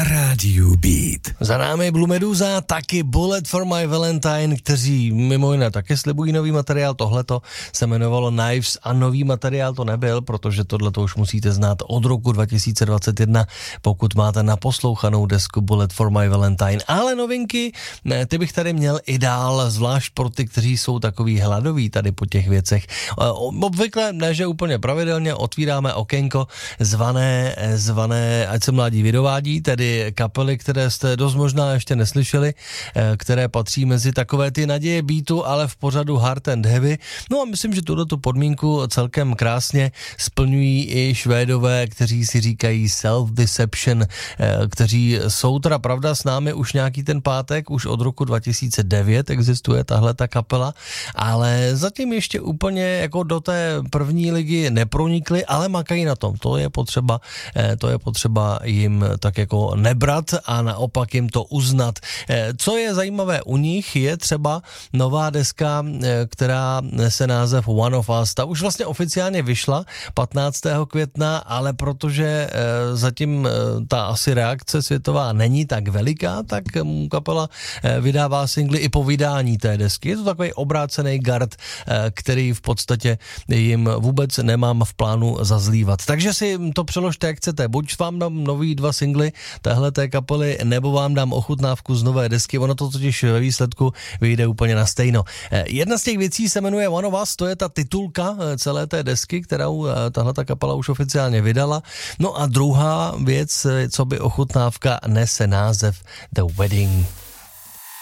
rádiu Beat. Za námi Blue Medusa, taky Bullet for My Valentine, kteří mimo jiné taky slibují nový materiál. Tohleto se jmenovalo Knives a nový materiál to nebyl, protože tohleto už musíte znát od roku 2021, pokud máte naposlouchanou desku Bullet for My Valentine. Ale novinky, ty bych tady měl i dál, zvlášť pro ty, kteří jsou takový hladoví tady po těch věcech. Obvykle, ne že úplně pravidelně, otvíráme okénko zvané Ať se mládí vydovádí, tedy kapely, které jste dost možná ještě neslyšeli, které patří mezi takové ty naděje beatu, ale v pořadu hard and heavy. No a myslím, že tuto podmínku celkem krásně splňují i Švédové, kteří si říkají Self-Deception, kteří jsou teda pravda s námi už nějaký ten pátek, už od roku 2009 existuje tahleta kapela, ale zatím ještě úplně jako do té první ligy nepronikli, ale makají na tom. To je potřeba jim tak jako nebrat a naopak jim to uznat. Co je zajímavé u nich, je třeba nová deska, která nese název One of Us. Ta už vlastně oficiálně vyšla 15. května, ale protože zatím ta asi reakce světová není tak veliká, tak kapela vydává singly i po vydání té desky. Je to takový obrácený gard, který v podstatě jim vůbec nemám v plánu zazlívat. Takže si to přeložte, jak chcete. Buď vám dám nový 2 singly téhleté kapely, nebo vám dám ochutnávku z nové desky. Ono to totiž ve výsledku vyjde úplně na stejno. Jedna z těch věcí se jmenuje One of Us, to je ta titulka celé té desky, kterou tahleta kapela už oficiálně vydala. No a druhá věc, co by ochutnávka, nese název The Wedding.